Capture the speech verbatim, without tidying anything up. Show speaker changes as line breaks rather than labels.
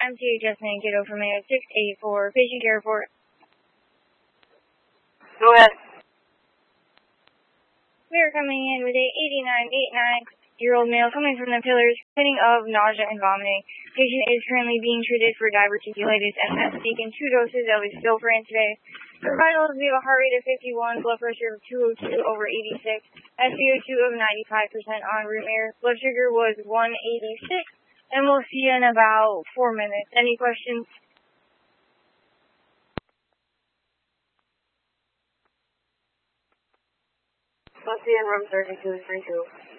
M T H S Mankato from Mayo six eight four, patient care report.
Go ahead.
We are coming in with a eighty-nine, eighty-nine-year-old male coming from the pillars, complaining of nausea and vomiting. Patient is currently being treated for diverticulitis and has taken two doses of Zofran today. For vitals, we have a heart rate of fifty-one, blood pressure of two oh two over eighty-six, S p O two of ninety-five percent en route air. Blood sugar was one eighty-six, and we'll see you in about four minutes. Any questions?
Let's see in room thirty-two, three two.